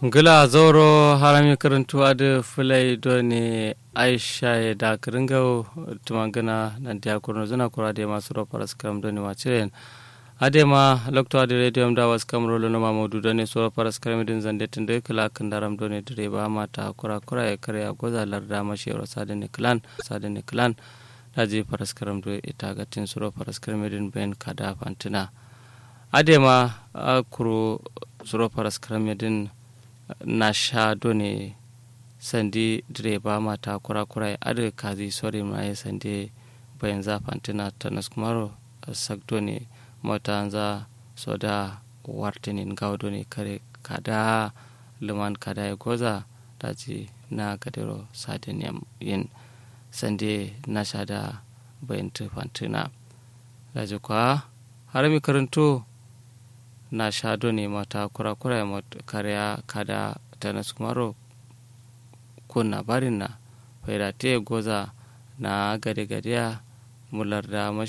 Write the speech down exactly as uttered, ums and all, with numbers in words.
Gila zoro harami karantuwa da fulai doni aisha da kiringau tumangana nan dia kurno zuna kura de masu ropar skam doni wachiren adema lokto da radio da was kamro lono mamudu doni so ropar skam din zande tinde kala kandaram doni direba mata kura kura ya kare goza larda mashi rosadene clan sadene clan daji paraskaram do ita gatin suro paraskaram din ben kada fantina adema kuro suro paraskaram din na sha doni sandi direba mata kura-kura adu kazi sori ma ya sandi bayan zafantina ta naskumaro sakdo ne mata za soda wartinin gaudo ne kare kada luman kada ya goza daji na gadero sadin yin sandi na sha da bayan tufantina daji kwa har mi karanto na shado ne mata kura-kura ya kariya kada ta nasu kumaro kuna barin na faida te goza na gade-gadiya mular da